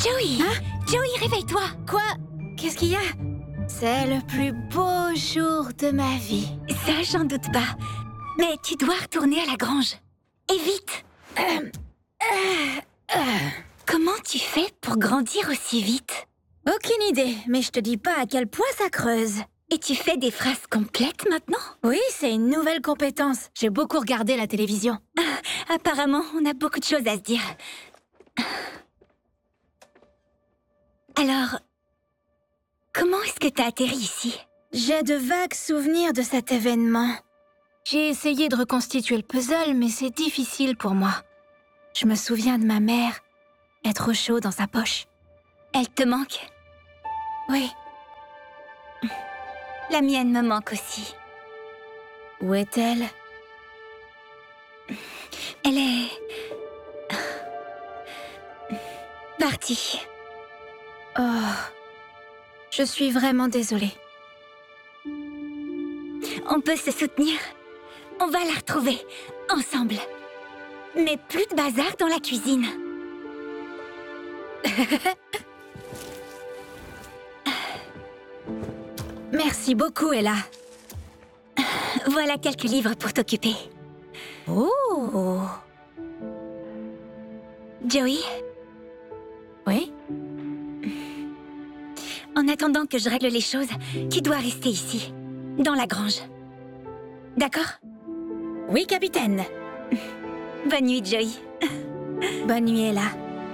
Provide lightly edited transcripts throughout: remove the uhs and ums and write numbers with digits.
Joey! Hein? Joey, réveille-toi! Quoi? Qu'est-ce qu'il y a? C'est le plus beau jour de ma vie. Ça, j'en doute pas. Mais tu dois retourner à la grange. Et vite! Comment tu fais pour grandir aussi vite? Aucune idée, mais je te dis pas à quel point ça creuse. Et tu fais des phrases complètes maintenant? Oui, c'est une nouvelle compétence. J'ai beaucoup regardé la télévision. Apparemment, on a beaucoup de choses à se dire. Alors, comment est-ce que t'as atterri ici? J'ai de vagues souvenirs de cet événement. J'ai essayé de reconstituer le puzzle, mais c'est difficile pour moi. Je me souviens de ma mère, être au chaud dans sa poche. Elle te manque? Oui. La mienne me manque aussi. Où est-elle? Elle est... partie. Oh, je suis vraiment désolée. On peut se soutenir. On va la retrouver, ensemble. Mais plus de bazar dans la cuisine. Merci beaucoup, Ella. Voilà quelques livres pour t'occuper. Oh! Joey? Oui? En attendant que je règle les choses, tu dois rester ici, dans la grange. D'accord? Oui, capitaine. Bonne nuit, Joey. Bonne nuit, Ella.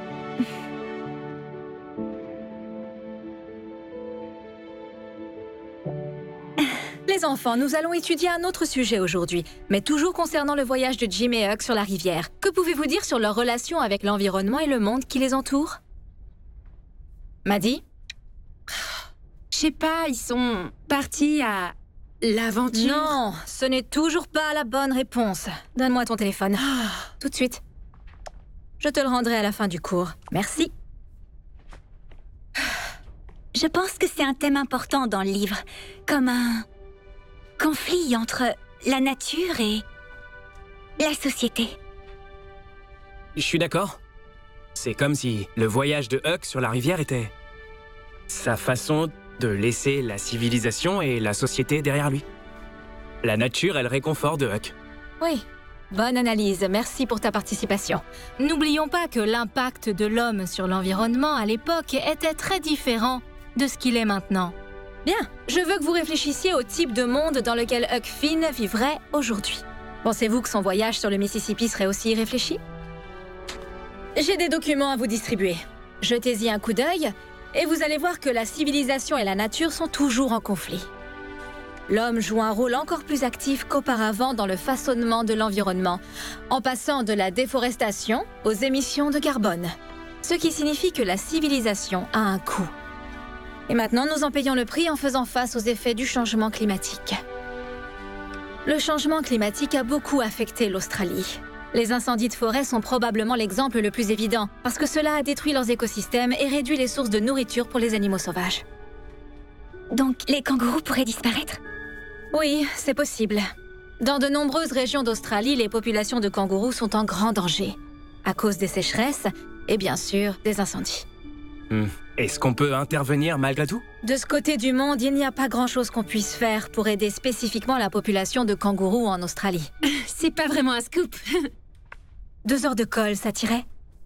Les enfants, nous allons étudier un autre sujet aujourd'hui, mais toujours concernant le voyage de Jim et Huck sur la rivière. Que pouvez-vous dire sur leur relation avec l'environnement et le monde qui les entoure? Maddie? Je sais pas, ils sont partis à l'aventure. Non, ce n'est toujours pas la bonne réponse. Donne-moi ton téléphone. Tout de suite. Je te le rendrai à la fin du cours. Merci. Je pense que c'est un thème important dans le livre, comme un conflit entre la nature et la société. Je suis d'accord. C'est comme si le voyage de Huck sur la rivière était sa façon de laisser la civilisation et la société derrière lui. La nature est le réconfort de Huck. Oui, bonne analyse. Merci pour ta participation. N'oublions pas que l'impact de l'homme sur l'environnement à l'époque était très différent de ce qu'il est maintenant. Bien, je veux que vous réfléchissiez au type de monde dans lequel Huck Finn vivrait aujourd'hui. Pensez-vous que son voyage sur le Mississippi serait aussi réfléchi? J'ai des documents à vous distribuer. Jetez-y un coup d'œil et vous allez voir que la civilisation et la nature sont toujours en conflit. L'homme joue un rôle encore plus actif qu'auparavant dans le façonnement de l'environnement, en passant de la déforestation aux émissions de carbone. Ce qui signifie que la civilisation a un coût. Et maintenant, nous en payons le prix en faisant face aux effets du changement climatique. Le changement climatique a beaucoup affecté l'Australie. Les incendies de forêt sont probablement l'exemple le plus évident, parce que cela a détruit leurs écosystèmes et réduit les sources de nourriture pour les animaux sauvages. Donc, les kangourous pourraient disparaître? Oui, c'est possible. Dans de nombreuses régions d'Australie, les populations de kangourous sont en grand danger, à cause des sécheresses et bien sûr des incendies. Est-ce qu'on peut intervenir malgré tout? De ce côté du monde, il n'y a pas grand-chose qu'on puisse faire pour aider spécifiquement la population de kangourous en Australie. C'est pas vraiment un scoop. 2 heures de colle, ça tirait?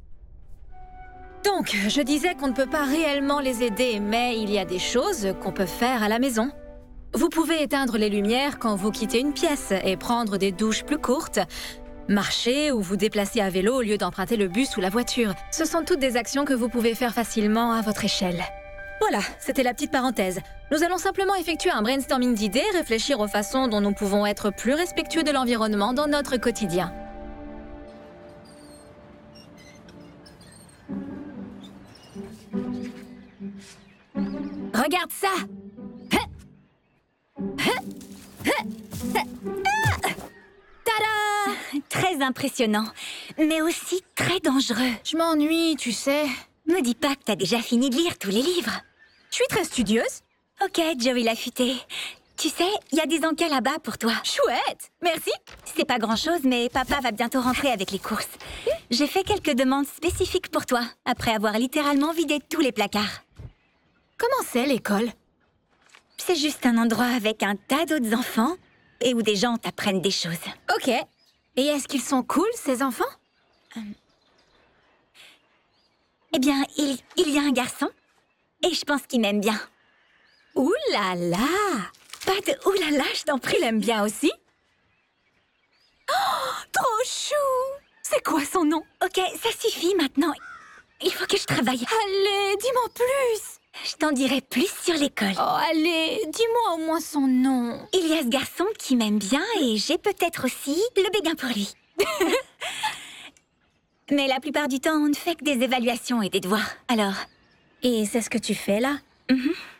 Donc, je disais qu'on ne peut pas réellement les aider, mais il y a des choses qu'on peut faire à la maison. Vous pouvez éteindre les lumières quand vous quittez une pièce et prendre des douches plus courtes, marcher ou vous déplacer à vélo au lieu d'emprunter le bus ou la voiture. Ce sont toutes des actions que vous pouvez faire facilement à votre échelle. Voilà, c'était la petite parenthèse. Nous allons simplement effectuer un brainstorming d'idées, réfléchir aux façons dont nous pouvons être plus respectueux de l'environnement dans notre quotidien. Regarde ça! Tada! Très impressionnant, mais aussi très dangereux. Je m'ennuie, tu sais. Me dis pas que t'as déjà fini de lire tous les livres. Je suis très studieuse. Ok, Joey l'affûté. Tu sais, il y a des encas là-bas pour toi. Chouette! Merci! C'est pas grand-chose, mais papa va bientôt rentrer avec les courses. J'ai fait quelques demandes spécifiques pour toi, après avoir littéralement vidé tous les placards. Comment c'est l'école? C'est juste un endroit avec un tas d'autres enfants et où des gens t'apprennent des choses. Ok. Et est-ce qu'ils sont cool, ces enfants? Eh bien, il y a un garçon et je pense qu'il m'aime bien. Ouh là là! Pas de oulala, je t'en prie. Il aime bien aussi? Oh, trop chou! C'est quoi son nom? Ok, ça suffit maintenant. Il faut que je travaille. Allez, dis-moi plus! Je t'en dirai plus sur l'école. Oh, allez, dis-moi au moins son nom. Il y a ce garçon qui m'aime bien et j'ai peut-être aussi le béguin pour lui. Mais la plupart du temps, on ne fait que des évaluations et des devoirs. Alors, Et c'est ce que tu fais là? mhm.